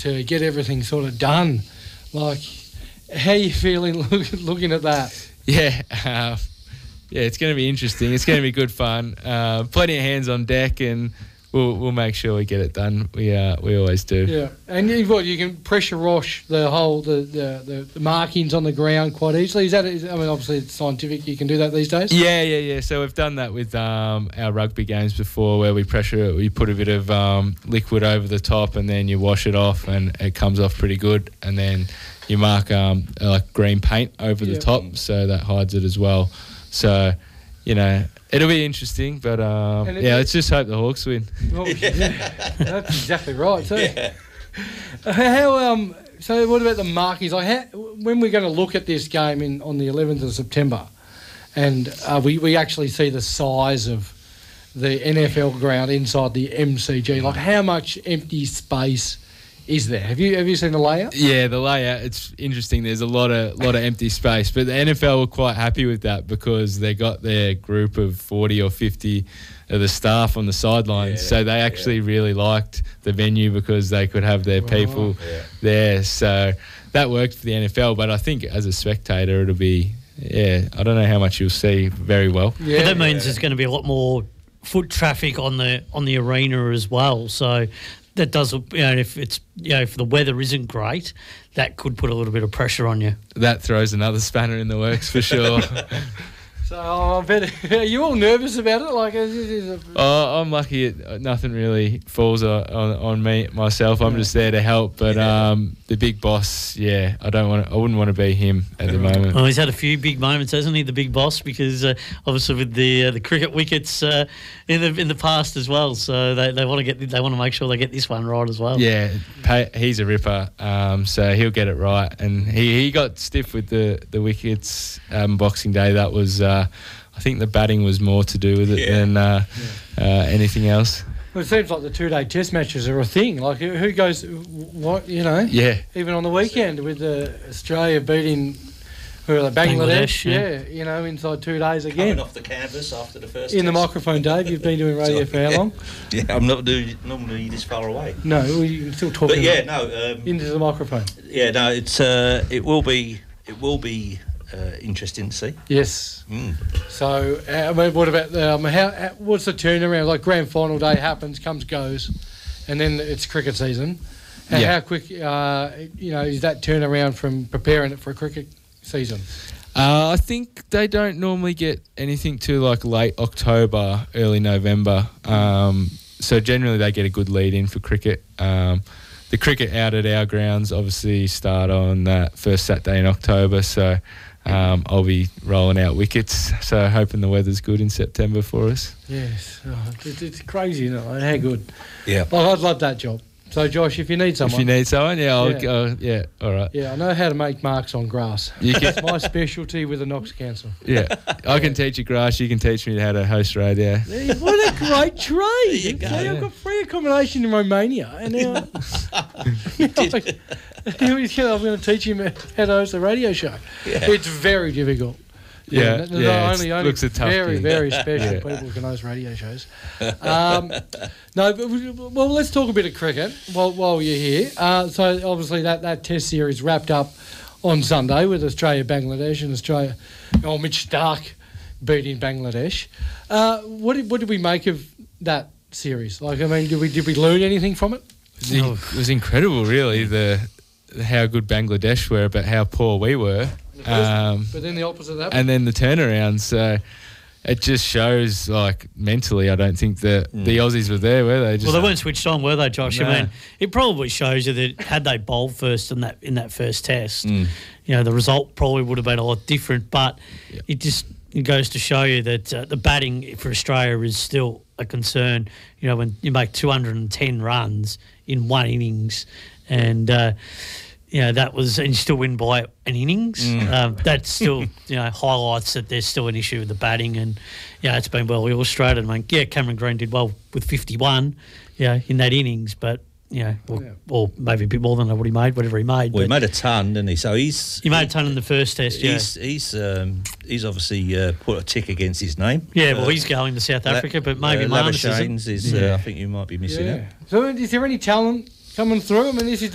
to get everything sort of done. Like, how are you feeling looking at that? Yeah, it's going to be interesting. It's going to be good fun. Plenty of hands on deck, and we'll make sure we get it done. We always do. Yeah, and you can pressure Rosh the markings on the ground quite easily. Obviously it's scientific. You can do that these days. Yeah. So we've done that with our rugby games before, where we pressure it. We put a bit of liquid over the top, and then you wash it off, and it comes off pretty good. And then you mark like green paint over the top, so that hides it as well. So, it'll be interesting, but let's just hope the Hawks win. Well, that's exactly right too. Yeah. So what about the markings? Like, when we're going to look at this game on the 11th of September, and we actually see the size of the NFL ground inside the MCG, like how much empty space is there? Have you seen the layout? Yeah, the layout, it's interesting. There's a lot of empty space, but the NFL were quite happy with that because they got their group of 40 or 50 of the staff on the sidelines. So they actually really liked the venue because they could have their people there. So that worked for the NFL, but I think as a spectator it'll be, I don't know how much you'll see very well. Yeah, but that means there's going to be a lot more foot traffic on the arena as well. So that does, if the weather isn't great, that could put a little bit of pressure on you. That throws another spanner in the works for sure. So I bet, are you all nervous about it? Like, I'm lucky nothing really falls on me myself. I'm just there to help. But the big boss, I wouldn't want to be him at the moment. Well, he's had a few big moments, hasn't he? The big boss, because obviously with the cricket wickets in the past as well. So they want to make sure they get this one right as well. Yeah, he's a ripper. So he'll get it right. And he got stiff with the wickets Boxing Day. That was. I think the batting was more to do with it than anything else. Well, it seems like the 2-day test matches are a thing. Like, who goes, what, Yeah. Even on the weekend with Australia beating Bangladesh. Inside 2 days again. Coming off the canvas after the first In the test. microphone, Dave. You've been doing radio for how long? Yeah, I'm not normally this far away. No, you can still talk into the microphone. Yeah, no, it will be interesting to see. Yes. So, what about what's the turnaround? Like, grand final day happens, goes, and then it's cricket season. How quick, is that turnaround from preparing it for a cricket season? I think they don't normally get anything to like late October, early November. So generally they get a good lead in for cricket. The cricket out at our grounds obviously start on that first Saturday in October. So I'll be rolling out wickets. So hoping the weather's good in September for us. Yes, it's crazy, isn't it? How good. Yeah. Well, I'd love that job. So, Josh, if you need someone... I'll go. Yeah, all right. Yeah, I know how to make marks on grass. It's my specialty with the Knox Council. Yeah, I can teach you grass. You can teach me how to host radio. What a great trade. There you go. I've got free accommodation in Romania. And now... I'm going to teach him how to host a radio show. Yeah. It's very difficult. Only looks a tough very, gig. very special people can host radio shows. Let's talk a bit of cricket while you're here. So obviously that Test series wrapped up on Sunday with Australia-Bangladesh and Mitch Starc beating Bangladesh. What did we make of that series? Like, I mean, did we learn anything from it? It was incredible, really. How good Bangladesh were, but how poor we were. But then the opposite happened. And then the turnaround. So it just shows, like, mentally, I don't think that the Aussies were there, were they? Well, they weren't switched on, were they, Josh? No. I mean, it probably shows you that had they bowled first in that first test, the result probably would have been a lot different. But it goes to show you that the batting for Australia is still a concern. When you make 210 runs in one innings and... that was, and you still win by an innings. That still, highlights that there's still an issue with the batting, and it's been well illustrated. I mean, Cameron Green did well with 51, in that innings, but or maybe a bit more than what he made, whatever he made. Well, he made a ton, didn't he? So he made a ton in the first test. He's obviously put a tick against his name. Yeah, well, he's going to South Africa, but maybe Marnus is. I think you might be missing out. So, is there any talent coming through? I mean, this is